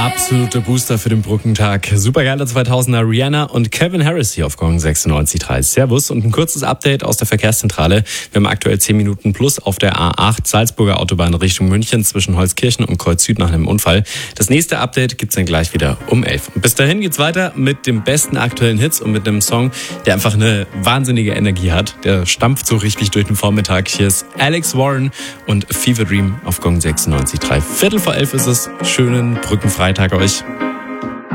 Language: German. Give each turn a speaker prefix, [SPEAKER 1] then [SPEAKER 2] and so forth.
[SPEAKER 1] Absolute Booster für den Brückentag. Supergeile 2000er Rihanna und Calvin Harris hier auf Gong 96.3. Servus und ein kurzes Update aus der Verkehrszentrale. Wir haben aktuell 10 Minuten plus auf der A8 Salzburger Autobahn Richtung München zwischen Holzkirchen und Kreuz Süd nach einem Unfall. Das nächste Update gibt's dann gleich wieder um 11. Und bis dahin geht's weiter mit dem besten aktuellen Hits und mit einem Song, der einfach eine wahnsinnige Energie hat. Der stampft so richtig durch den Vormittag. Hier ist Alex Warren und Fever Dream auf Gong 96.3. 11:15 ist es. Schönen Brückenfreitag euch.